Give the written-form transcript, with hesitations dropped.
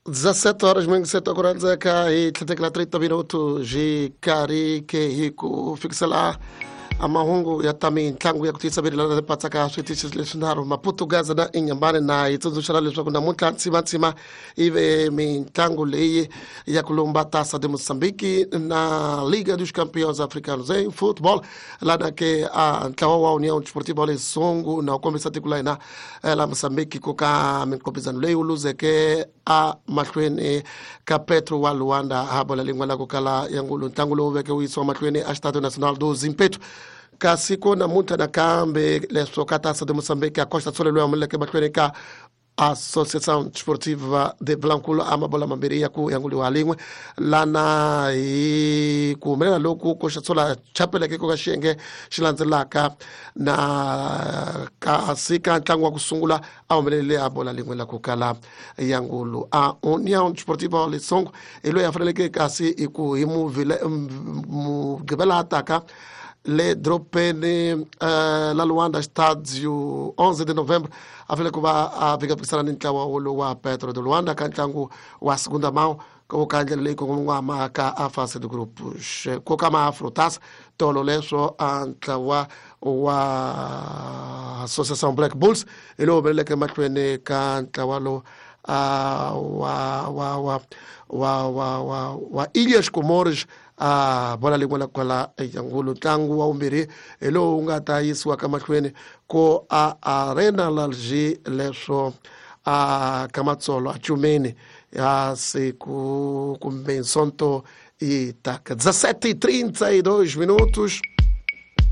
17 horas mwingi 7 ka e 30 minutos de karike hiku fiksala amahungu ya tami ntlangu ya kutisabiri lana patsaka switishi lesunaro maputo gaza na inyambane na ituzushala leswaku namuntlha ntsima ive mitlangu leyi ya kulumba taça de Moçambique na Liga dos Campeões Africanos em futebol lana ke a ntlawa wa União Desportiva Lesongo na ukombisa tikula na la Moçambique kuka minkopizano leyi uluzeke a mahlweni ka Petro wa Luanda habola lingwa la kukala yangulu ntlangu lowu veke uyiso mahlweni a Estádio Nacional do Zimpeto kasiko na munta na kambe leso ka taça de Moçambique a Costa Solelo ya muleke mahlweni ka Associação Desportiva de Blanculo amabola maberia ku yanguli walingwe lana i kumela loku ko shatsola chapele ke ko kashenge shilanzelaka na kasika ntlangu wa kusungula aomelele abola lingwe la kukala yangulu a União Desportiva Lesongo elo yafaneleke kasi iku himu vile mugibela ataka le dropeni la Luanda Estádio 11 de novembro afele kuba avika pisana ntlawa wolo wa Petro de Luanda ka ntlangu wa segunda mão ko kanjele le ko ngwa ka a fase de grupos ko kama afrotas tolo leso ntlawa wa Associação Black Bulls elo bele ke makwene ka ntlawa lo wa Ilhas Comores bola lingwala kwala yangulu tangu wa umbiri elo ungata yiswa kama kwene ko arena lalji leso kamatsolo achumeni ya siku kumbensonto itaka 17:32 minutos